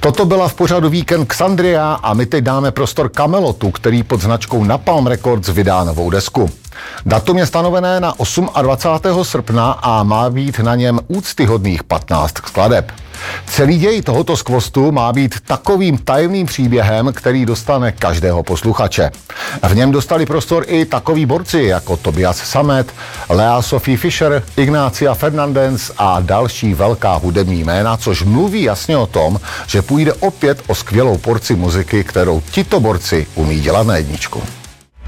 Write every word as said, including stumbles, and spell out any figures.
Toto byla v pořadu Víkend Xandria a my teď dáme prostor Kamelotu, který pod značkou Napalm Records vydá novou desku. Datum je stanovené na dvacátého osmého srpna a má být na něm úctyhodných patnáct skladeb. Celý děj tohoto skvostu má být takovým tajemným příběhem, který dostane každého posluchače. V něm dostali prostor i takoví borci jako Tobias Sammet, Lea Sophie Fischer, Ignacia Fernandez a další velká hudební jména, což mluví jasně o tom, že půjde opět o skvělou porci muziky, kterou tito borci umí dělat na jedničku.